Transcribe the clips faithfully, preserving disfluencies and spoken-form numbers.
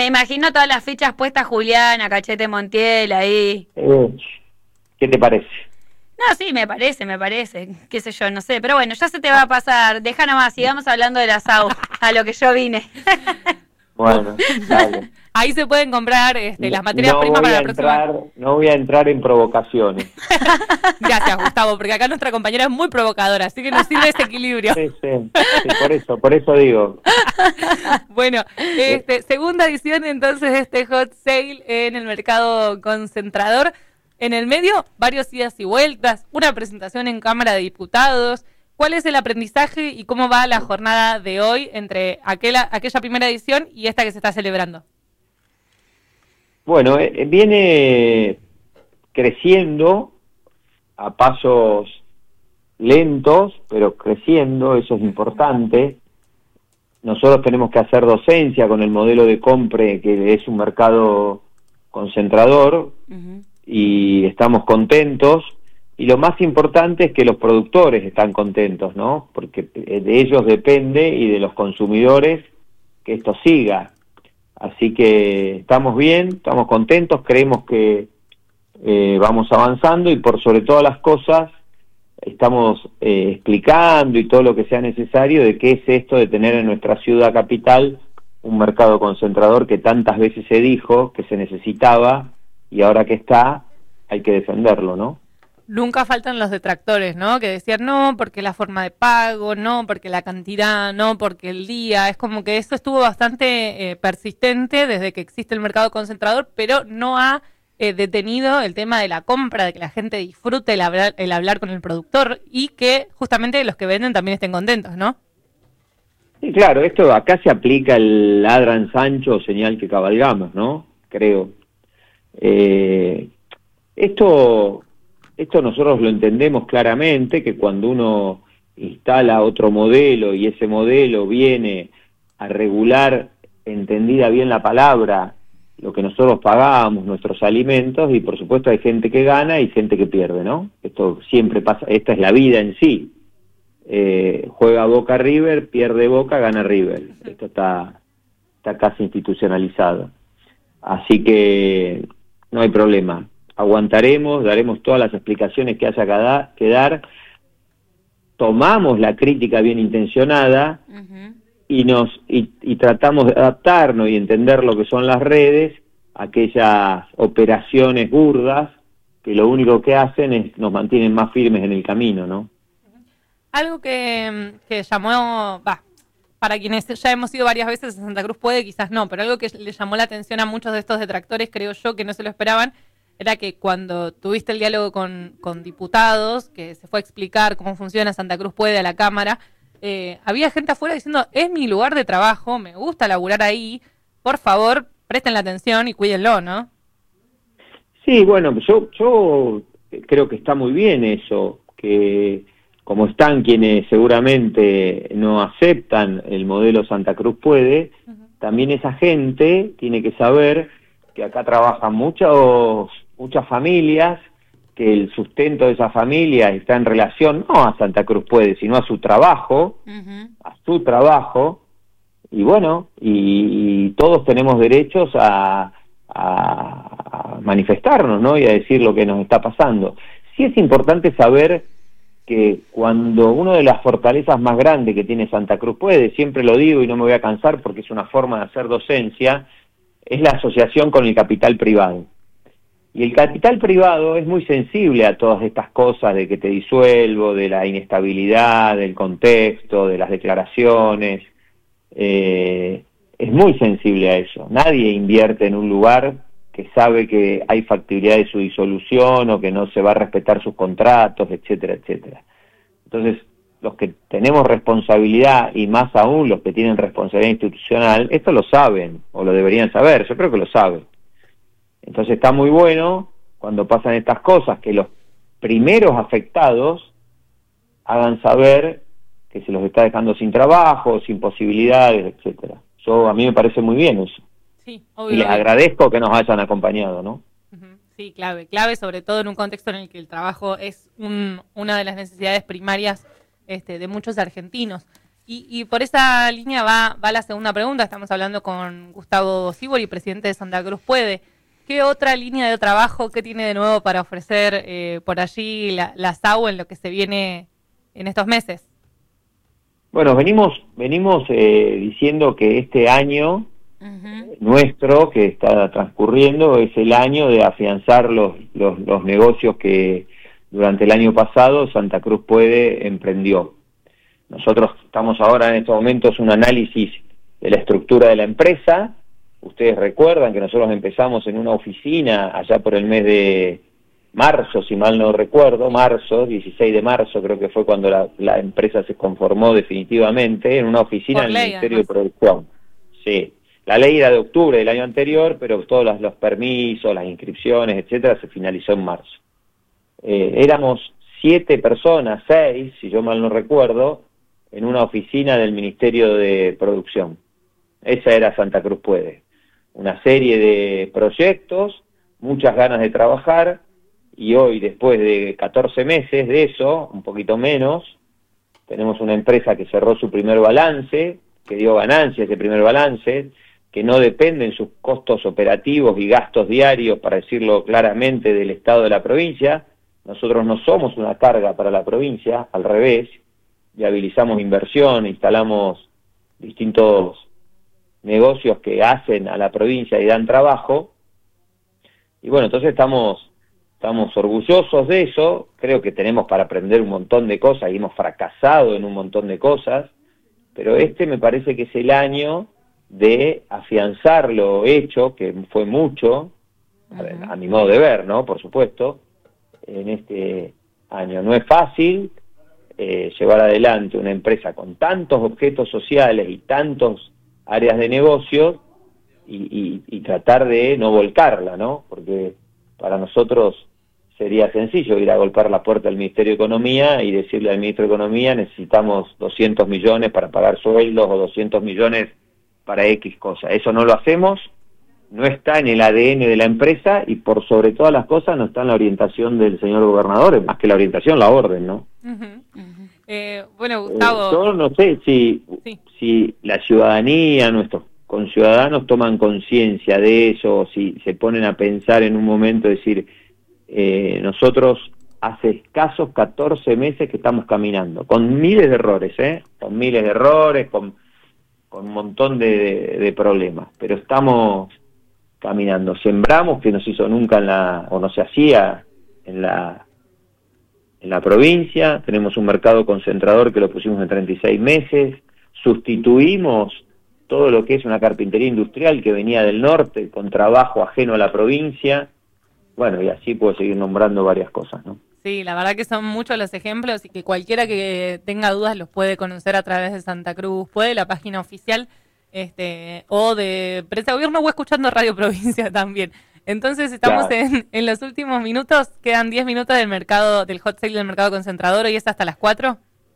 Me imagino todas las fichas puestas Juliana, Cachete Montiel ahí. Eh, ¿Qué te parece? No, sí, me parece, me parece. Qué sé yo, no sé. Pero bueno, ya se te va a pasar. Deja nomás, sigamos hablando del asado, a lo que yo vine. Bueno, dale. Ahí se pueden comprar este, las materias no primas voy para a la próxima. entrar, no voy a entrar en provocaciones. Gracias, Gustavo, porque acá nuestra compañera es muy provocadora, así que nos sirve ese equilibrio. Sí, sí, sí, por eso, por eso digo. Bueno, este, segunda edición entonces de este hot sale en el mercado concentrador. En el medio, varios idas y vueltas, una presentación en Cámara de Diputados. ¿Cuál es el aprendizaje y cómo va la jornada de hoy entre aquella, aquella primera edición y esta que se está celebrando? Bueno, eh, viene creciendo a pasos lentos, pero creciendo, eso es importante. Nosotros tenemos que hacer docencia con el modelo de compre, que es un mercado concentrador, uh-huh. y estamos contentos. Y lo más importante es que los productores están contentos, ¿no? Porque de ellos depende y de los consumidores que esto siga. Así que estamos bien, estamos contentos, creemos que eh, vamos avanzando y por sobre todas las cosas estamos eh, explicando y todo lo que sea necesario de qué es esto de tener en nuestra ciudad capital un mercado concentrador que tantas veces se dijo que se necesitaba y ahora que está hay que defenderlo, ¿no? Nunca faltan los detractores, ¿no? Que decían no, porque la forma de pago, no, porque la cantidad, no, porque el día. Es como que eso estuvo bastante eh, persistente desde que existe el mercado concentrador, pero no ha eh, detenido el tema de la compra, de que la gente disfrute el hablar, el hablar con el productor y que justamente los que venden también estén contentos, ¿no? Sí, claro, esto acá se aplica el ladran Sancho, señal que cabalgamos, ¿no? Creo. Eh, esto... Esto nosotros lo entendemos claramente, que cuando uno instala otro modelo y ese modelo viene a regular, entendida bien la palabra, lo que nosotros pagamos, nuestros alimentos, y por supuesto hay gente que gana y gente que pierde, ¿no? Esto siempre pasa, esta es la vida en sí. Eh, juega Boca River, pierde Boca, gana River. Esto está, está casi institucionalizado. Así que no hay problema. Aguantaremos, daremos todas las explicaciones que haya que dar, tomamos la crítica bien intencionada uh-huh. y nos y, y tratamos de adaptarnos y entender lo que son las redes, aquellas operaciones burdas que lo único que hacen es nos mantienen más firmes en el camino, ¿no? Algo que, que llamó, bah, para quienes ya hemos ido varias veces a Santa Cruz puede, quizás no, pero algo que le llamó la atención a muchos de estos detractores, creo yo, que no se lo esperaban, era que cuando tuviste el diálogo con, con diputados, que se fue a explicar cómo funciona Santa Cruz Puede a la Cámara, eh, había gente afuera diciendo, es mi lugar de trabajo, me gusta laburar ahí, por favor, presten la atención y cuídenlo, ¿no? Sí, bueno, yo, yo creo que está muy bien eso, que como están quienes seguramente no aceptan el modelo Santa Cruz Puede, uh-huh. también esa gente tiene que saber que acá trabajan muchos muchas familias, que el sustento de esa familia está en relación no a Santa Cruz Puede, sino a su trabajo, uh-huh. a su trabajo, y bueno, y, y todos tenemos derechos a, a manifestarnos, ¿no? Y a decir lo que nos está pasando. Sí es importante saber que cuando una de las fortalezas más grandes que tiene Santa Cruz Puede, siempre lo digo y no me voy a cansar porque es una forma de hacer docencia, es la asociación con el capital privado. Y el capital privado es muy sensible a todas estas cosas de que te disuelvo, de la inestabilidad, del contexto, de las declaraciones. Eh, es muy sensible a eso. Nadie invierte en un lugar que sabe que hay factibilidad de su disolución o que no se va a respetar sus contratos, etcétera, etcétera. Entonces, los que tenemos responsabilidad, y más aún los que tienen responsabilidad institucional, esto lo saben, o lo deberían saber, yo creo que lo saben. Entonces está muy bueno, cuando pasan estas cosas, que los primeros afectados hagan saber que se los está dejando sin trabajo, sin posibilidades, etcétera. Yo, a mí me parece muy bien eso. Sí, obvio, y les obvio. agradezco que nos hayan acompañado, ¿no? Uh-huh. Sí, clave, clave, sobre todo en un contexto en el que el trabajo es un, una de las necesidades primarias este, de muchos argentinos. Y, y por esa línea va, va la segunda pregunta. Estamos hablando con Gustavo Sívori, presidente de Santa Cruz Puede. ¿Qué otra línea de trabajo, qué tiene de nuevo para ofrecer eh, por allí la, la S A U en lo que se viene en estos meses? Bueno, venimos venimos eh, diciendo que este año uh-huh. nuestro, que está transcurriendo, es el año de afianzar los, los, los negocios que durante el año pasado Santa Cruz Puede emprendió. Nosotros estamos ahora en estos momentos un análisis de la estructura de la empresa. Ustedes recuerdan que nosotros empezamos en una oficina allá por el mes de marzo, si mal no recuerdo, marzo, dieciséis de marzo creo que fue cuando la, la empresa se conformó definitivamente, en una oficina del Ministerio de Producción. Sí, la ley era de octubre del año anterior, pero todos los, los permisos, las inscripciones, etcétera, se finalizó en marzo. Eh, éramos siete personas, seis, si yo mal no recuerdo, en una oficina del Ministerio de Producción. Esa era Santa Cruz Puede. Una serie de proyectos, muchas ganas de trabajar, y hoy, después de catorce meses de eso, un poquito menos, tenemos una empresa que cerró su primer balance, que dio ganancia ese primer balance, que no dependen sus costos operativos y gastos diarios, para decirlo claramente, del Estado de la provincia. Nosotros no somos una carga para la provincia, al revés, viabilizamos inversión, instalamos distintos negocios que hacen a la provincia y dan trabajo, y bueno, entonces estamos estamos orgullosos de eso. Creo que tenemos para aprender un montón de cosas y hemos fracasado en un montón de cosas, pero este me parece que es el año de afianzar lo hecho, que fue mucho, a, ver, a mi modo de ver, ¿no? Por supuesto, en este año. No es fácil eh, llevar adelante una empresa con tantos objetos sociales y tantos áreas de negocio y, y, y tratar de no volcarla, ¿no? Porque para nosotros sería sencillo ir a golpear la puerta del Ministerio de Economía y decirle al Ministro de Economía: necesitamos doscientos millones para pagar sueldos o doscientos millones para X cosa. Eso no lo hacemos, no está en el A D N de la empresa y por sobre todas las cosas no está en la orientación del señor gobernador, más que la orientación, la orden, ¿no? Uh-huh. Uh-huh. Eh, bueno, Gustavo... Eh, yo no sé si, sí. si la ciudadanía, nuestros conciudadanos toman conciencia de eso, si se ponen a pensar en un momento, decir, eh, nosotros hace escasos catorce meses que estamos caminando, con miles de errores, ¿eh? Con miles de errores, con, con un montón de, de, de problemas, pero estamos caminando. Sembramos, que no se hizo nunca en la, o no se hacía en la, en la provincia. Tenemos un mercado concentrador que lo pusimos en treinta y seis meses, sustituimos todo lo que es una carpintería industrial que venía del norte, con trabajo ajeno a la provincia. Bueno, y así puedo seguir nombrando varias cosas, ¿no? Sí, la verdad que son muchos los ejemplos y que cualquiera que tenga dudas los puede conocer a través de Santa Cruz Puede, la página oficial, este, o de Prensa Gobierno, o escuchando Radio Provincia también. Entonces estamos claro. en, en los últimos minutos, quedan diez minutos del mercado, del hot sale del mercado concentrador, ¿y es hasta las cuatro?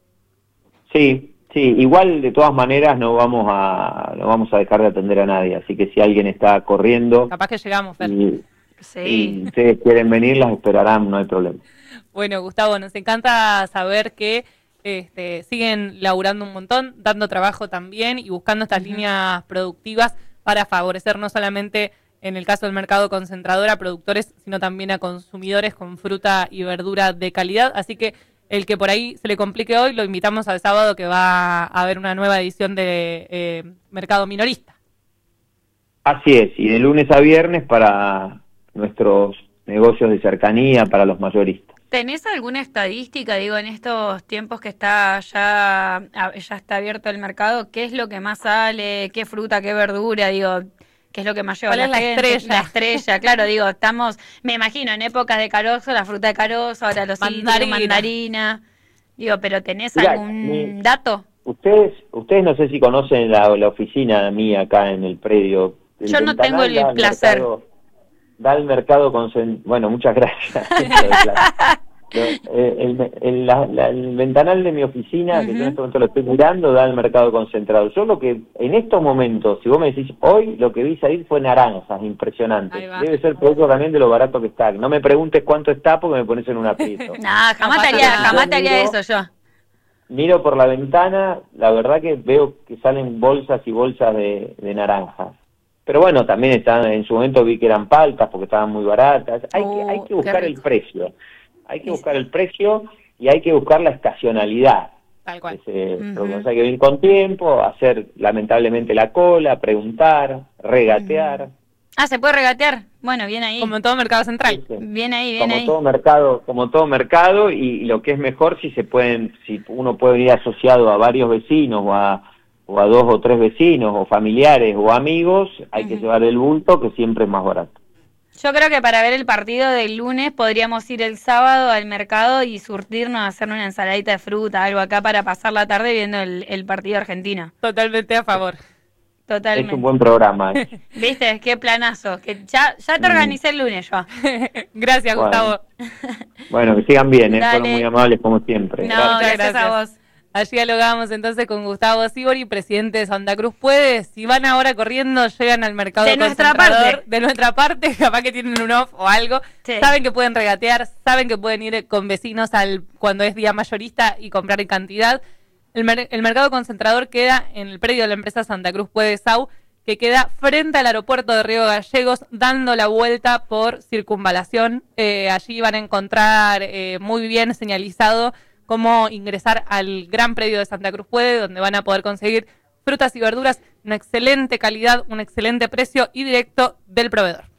Sí. Sí, igual de todas maneras no vamos a no vamos a dejar de atender a nadie, así que si alguien está corriendo... Capaz que llegamos, Fer. Y, sí. y ustedes quieren venir, las esperarán, no hay problema. Bueno, Gustavo, nos encanta saber que este, siguen laburando un montón, dando trabajo también y buscando estas uh-huh. líneas productivas para favorecer no solamente, en el caso del mercado concentrador, a productores, sino también a consumidores con fruta y verdura de calidad, así que el que por ahí se le complique hoy, lo invitamos al sábado, que va a haber una nueva edición de eh, Mercado Minorista. Así es, y de lunes a viernes para nuestros negocios de cercanía, para los mayoristas. ¿Tenés alguna estadística, digo, en estos tiempos que está ya, ya está abierto el mercado? ¿Qué es lo que más sale? ¿Qué fruta, qué verdura? Digo, ¿qué es lo que más lleva la, la gente? estrella? La estrella, claro, digo, estamos, me imagino, en épocas de carozo, la fruta de carozo, ahora los mandarina. mandarina. Digo, ¿pero tenés Mirá, algún mi, dato? Ustedes ustedes no sé si conocen la, la oficina mía acá en el predio. El Yo no tengo el placer. Mercado, da el mercado con... Bueno, muchas gracias. el, el, el, la, la, el ventanal de mi oficina, uh-huh. que yo en este momento lo estoy mirando, da el mercado concentrado. Yo lo que, en estos momentos, si vos me decís, hoy lo que vi salir fue naranjas, impresionante. Debe ser producto también de lo barato que está. No me preguntes cuánto está porque me pones en un aprieto. No, jamás te haría, jamás te haría eso yo. miro por la ventana, la verdad que veo que salen bolsas y bolsas de, de naranjas. Pero bueno, también están, en su momento vi que eran paltas porque estaban muy baratas. Hay, Oh, que, hay que qué buscar el rico. precio. Hay que buscar el precio y hay que buscar la estacionalidad. Tal cual. Ese, Ujú. porque hay que venir con tiempo, hacer lamentablemente la cola, preguntar, regatear. Ah, ¿se puede regatear? Bueno, bien ahí. Como en todo mercado central. ¿viste? Bien ahí, bien Como ahí. todo mercado, como todo mercado, y lo que es mejor si se pueden, si uno puede venir asociado a varios vecinos o a, o a dos o tres vecinos o familiares o amigos, hay que Ujú. llevar el bulto, que siempre es más barato. Yo creo que para ver el partido del lunes podríamos ir el sábado al mercado y surtirnos, hacernos una ensaladita de fruta, algo acá para pasar la tarde viendo el, el partido argentino. Totalmente a favor. Totalmente. Es un buen programa. ¿eh? ¿Viste? Qué planazo. Que ya, ya te Mm. organicé el lunes yo. Gracias, Bueno. Gustavo. Bueno, que sigan bien, ¿eh? Dale. fueron muy amables como siempre. No, Gracias. gracias, a vos. Allí dialogamos entonces con Gustavo Sibori, presidente de Santa Cruz Puede. Si van ahora corriendo, llegan al mercado De nuestra concentrador. parte. De nuestra parte, capaz que tienen un off o algo. Sí. Saben que pueden regatear, saben que pueden ir con vecinos al cuando es día mayorista y comprar en cantidad. El, mer- el mercado concentrador queda en el predio de la empresa Santa Cruz Puede S A U, que queda frente al aeropuerto de Río Gallegos, dando la vuelta por circunvalación. Eh, allí van a encontrar eh, muy bien señalizado cómo ingresar al gran predio de Santa Cruz Puede, donde van a poder conseguir frutas y verduras, una excelente calidad, un excelente precio y directo del proveedor.